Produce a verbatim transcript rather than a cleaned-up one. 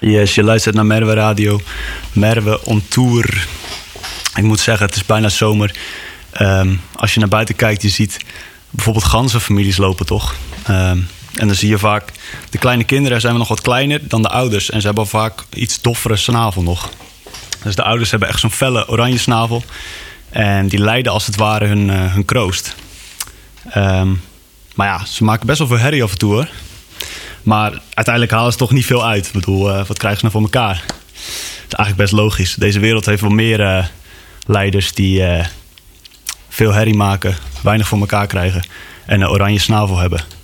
Yes, je luistert naar Merwe Radio. Merwe on tour. Ik moet zeggen, het is bijna zomer. Um, als je naar buiten kijkt, je ziet bijvoorbeeld ganzenfamilies lopen, toch? Um, en dan zie je vaak, de kleine kinderen zijn nog wat kleiner dan de ouders. En ze hebben vaak iets doffere snavel nog. Dus de ouders hebben echt zo'n felle oranje snavel. En die leiden als het ware hun, uh, hun kroost. Um, maar ja, ze maken best wel veel herrie af en toe, hoor. Maar uiteindelijk halen ze toch niet veel uit. Ik bedoel, uh, wat krijgen ze nou voor elkaar? Dat is eigenlijk best logisch. Deze wereld heeft wel meer uh, leiders die uh, veel herrie maken, weinig voor elkaar krijgen en een oranje snavel hebben.